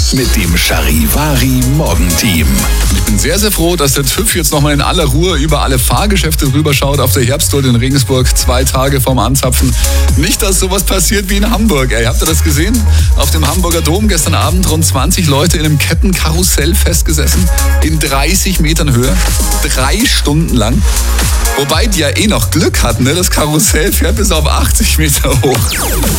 mit dem Charivari Morgenteam. Ich bin sehr, sehr froh, dass der TÜV jetzt nochmal in aller Ruhe über alle Fahrgeschäfte rüberschaut auf der Herbsttour in Regensburg, 2 Tage vorm Anzapfen. Nicht, dass sowas passiert wie in Hamburg. Ey, habt ihr das gesehen? Auf dem Hamburger Dom gestern Abend rund 20 Leute in einem Kettenkarussell festgesessen, in 30 Metern Höhe, 3 Stunden lang. Wobei die ja noch Glück hatten, ne? Das Karussell fährt bis auf 80 Meter hoch.